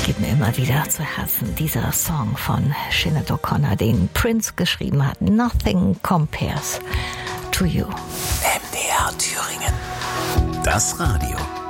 geht mir immer wieder zu Herzen. Dieser Song von Sinead O'Connor, den Prince geschrieben hat. Nothing compares to you. MDR Thüringen. Das Radio.